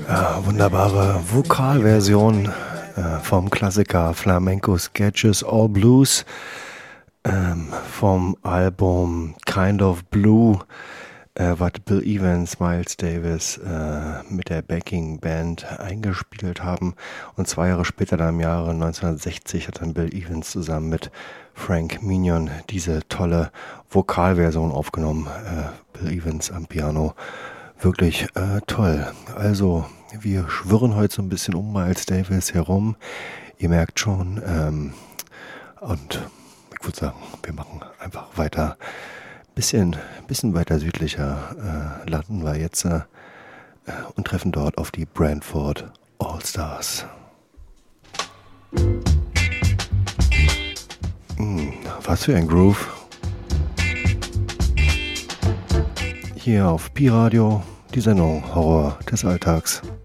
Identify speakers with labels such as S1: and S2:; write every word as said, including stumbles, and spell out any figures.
S1: Ja, wunderbare Vokalversion äh, vom Klassiker Flamenco Sketches All Blues ähm, vom Album Kind of Blue, äh, was Bill Evans, Miles Davis äh, mit der Backing Band eingespielt haben. Und zwei Jahre später, dann im Jahre neunzehnhundertsechzig, hat dann Bill Evans zusammen mit Frank Mignon diese tolle Vokalversion aufgenommen. Äh, Bill Evans am Piano. Wirklich äh, toll. Also, wir schwirren heute so ein bisschen um Miles Davis herum. Ihr merkt schon. Ähm, und ich würde sagen, wir machen einfach weiter. Bisschen, bisschen weiter südlicher äh, landen wir jetzt äh, und treffen dort auf die Brantford All-Stars. Hm, was für ein Groove. Hier auf Pi Radio, die Sendung Horror des Alltags.